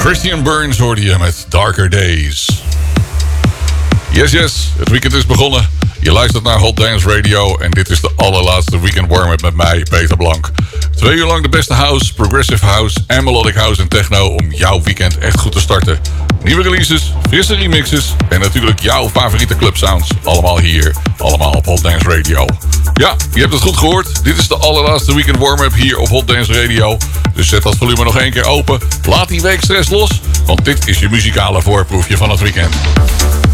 Christian Burns hoorde je met Darker Days. Yes, het weekend is begonnen. Je luistert naar Hot Dance Radio en dit is de allerlaatste weekend warm-up met mij, Peter Blank. 2 uur lang de beste house, progressive house en melodic house en techno om jouw weekend echt goed te starten. Nieuwe releases, frisse remixes en natuurlijk jouw favoriete clubsounds. Allemaal hier, allemaal op Hot Dance Radio. Ja, je hebt het goed gehoord. Dit is de allerlaatste weekend warm-up hier op Hot Dance Radio. Dus zet dat volume nog 1 keer open. Laat die week stress los, want dit is je muzikale voorproefje van het weekend.